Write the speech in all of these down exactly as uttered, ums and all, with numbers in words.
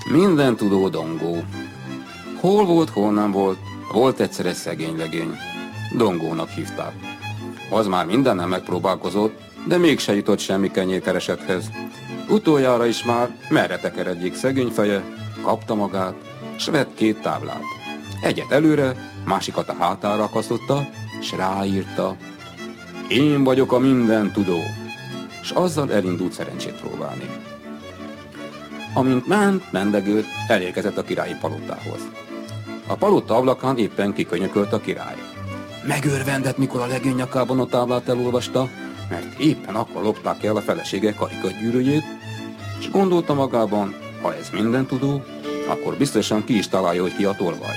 Minden tudó Dongó. Hol volt, hol nem volt, volt egyszer egy szegény legény. Dongónak hívták. Az már mindennel megpróbálkozott, de mégse jutott semmi kenyérkeresethez. Utoljára is már merre tekeredjék szegény feje, kapta magát, s vett két táblát. Egyet előre, másikat a hátára akasztotta, s ráírta: én vagyok a minden tudó, s azzal elindult szerencsét próbálni. Amint ment, mendegült, elérkezett a királyi palotához. A palota ablakán éppen kikönyökölt a király. Megörvendett, mikor a legény nyakában a táblát elolvasta, mert éppen akkor lopták el a felesége karikatgyűrűjét, és gondolta magában, ha ez minden tudó, akkor biztosan ki is találja, hogy ki a tolvaj.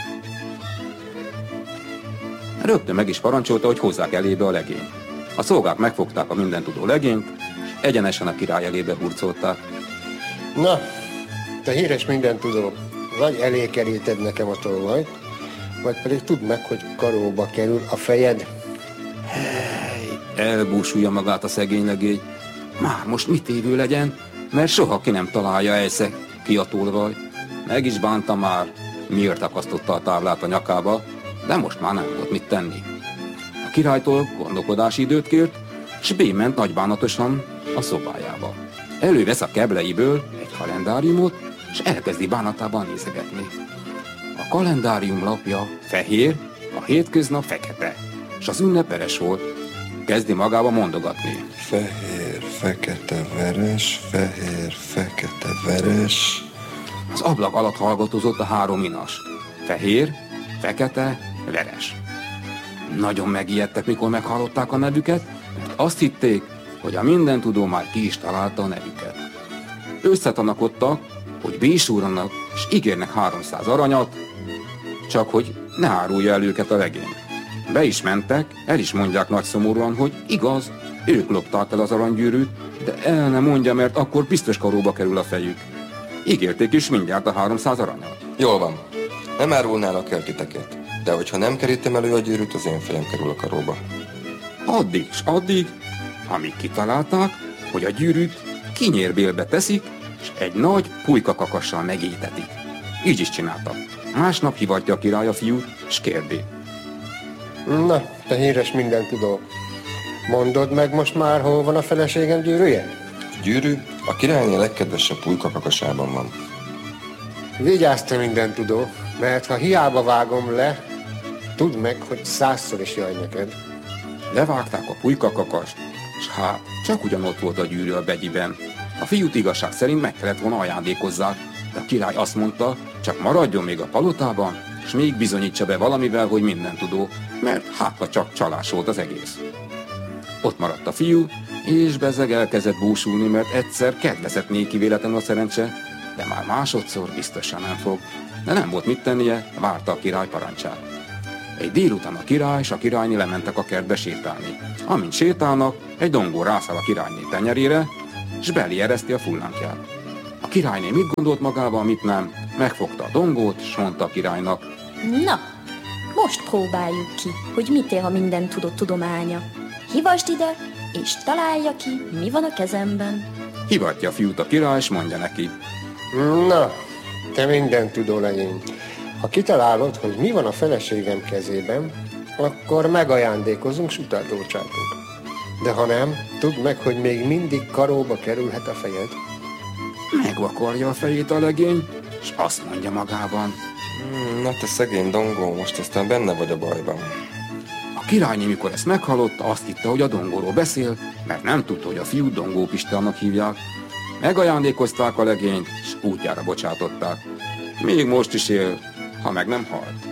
Rögtön meg is parancsolta, hogy hozzák elébe a legényt. A szolgák megfogták a mindentudó legényt, és egyenesen a király elébe hurcolták. Na, te híres mindentudó, vagy elé keríted nekem a tolvajt, vagy pedig tudd meg, hogy karóba kerül a fejed. Hely, elbúsulja magát a szegény legény. Már most mit évő legyen, mert soha ki nem találja egyszer ki a tolvaj. Meg is bánta már, miért akasztotta a táblát a nyakába, de most már nem volt mit tenni. A királytól gondolkodási időt kért, s bément nagybánatosan a szobájába. Elővesz a kebleiből egy kalendáriumot, és elkezdi bánatában nézegetni. A kalendárium lapja fehér, a hétköznap fekete, és az ünnep veres volt. Kezdi magába mondogatni. Fehér, fekete, veres, fehér, fekete, veres. Az ablak alatt hallgatózott a három inas. Fehér, fekete, veres. Nagyon megijedtek, mikor meghallották a nevüket, mert azt hitték, hogy a mindentudó már ki is találta a nevüket. Összetanakodtak, hogy bísúranak, és ígérnek háromszáz aranyat, csak hogy ne árulja el őket a legény. Be is mentek, el is mondják nagy szomorúan, hogy igaz, ők lopták el az aranygyűrűt, de el nem mondja, mert akkor biztos karóba kerül a fejük. Ígérték is mindjárt a háromszáz aranyat. Jól van, nem árulnálak el titeket, de hogyha nem kerítem elő a gyűrűt, az én fejem kerül a karóba. Addig s addig, amíg kitalálták, hogy a gyűrűt kinyérbélbe teszik, és egy nagy pulykakakassal megétetik. Így is csináltak. Másnap hivatja a király a fiút, s kérdi. Na, te híres mindentudó, mondod meg most már, hol van a feleségem gyűrűje? A gyűrű a királyné legkedvesebb pulykakakasában van. Vigyázz, te mindentudó, mert ha hiába vágom le, tudd meg, hogy százszor is jaj neked. Levágták a pulykakakast, s hát csak ugyanott volt a gyűrű a begyiben. A fiút igazság szerint meg kellett volna ajándékozzák, de a király azt mondta, csak maradjon még a palotában, és még bizonyítsa be valamivel, hogy mindentudó, mert hát ha csak csalás volt az egész. Ott maradt a fiú, és bezeg elkezdett búsulni, mert egyszer kedvezett néki véletlenül a szerencse, de már másodszor biztosan nem fog. De nem volt mit tennie, várta a király parancsát. Egy délután a király és a királyné lementek a kertbe sétálni. Amint sétálnak, egy dongó rászáll a királyné tenyerére, s belé ereszti a fullánkját. A királyné mit gondolt magával, mit nem, megfogta a dongót, s mondta a királynak. Na, most próbáljuk ki, hogy mit ér a mindentudó tudománya. Hívasd ide, és találja ki, mi van a kezemben. Hivatja a fiút a király, és mondja neki. Na, te mindentudó legény, ha kitalálod, hogy mi van a feleségem kezében, akkor megajándékozunk, s utána bocsátunk. De ha nem, tudd meg, hogy még mindig karóba kerülhet a fejed. Megvakarja a fejét a legény, és azt mondja magában. Hmm, na te szegény dongó, most aztán benne vagy a bajban. A királyné, mikor ezt meghallotta, azt hitte, hogy a dongóról beszél, mert nem tudta, hogy a fiút Dongó Pistának hívják. Megajándékozták a legényt, és útjára bocsátották. Még most is él, ha meg nem halt.